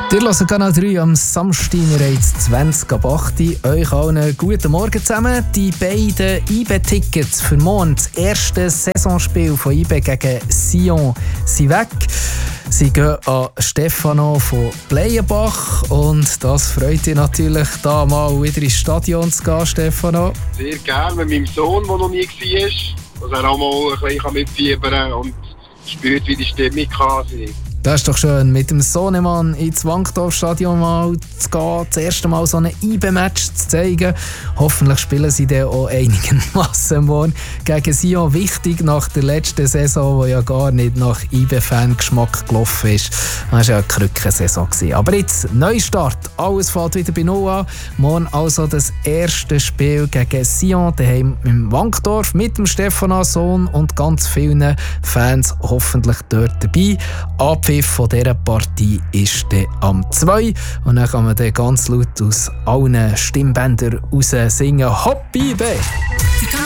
Ihr hört Kanal 3 am Samstag, bereits 20 ab 8 Uhr. Euch allen guten Morgen zusammen. Die beiden IB-Tickets für morgen, das erste Saisonspiel von IB gegen Sion, sind weg. Sie gehen an Stefano von Bleienbach und das freut dich natürlich, da mal wieder ins Stadion zu gehen, Stefano. Sehr gerne mit meinem Sohn, der noch nie war, dass er auch mal ein bisschen mitfiebern kann und spürt, wie die Stimmung kann sein. Das ist doch schön, mit dem Sohnemann ins Wankdorf-Stadion mal zu gehen, das erste Mal so ein IB-Match zu zeigen. Hoffentlich spielen sie dann auch einigermaßen morgen gegen Sion. Wichtig nach der letzten Saison, die ja gar nicht nach IB-Fan-Geschmack gelaufen ist. Das war ja eine Krückensaison. Aber jetzt, Neustart, alles fällt wieder bei Null an. Morgen also das erste Spiel gegen Sion, daheim im Wankdorf, mit dem Stefano Sohn und ganz vielen Fans hoffentlich dort dabei. Abpfiff von dieser Partie ist dann am 2 und dann kann man dann ganz laut aus allen Stimmbändern raus singen «Hopp IB!».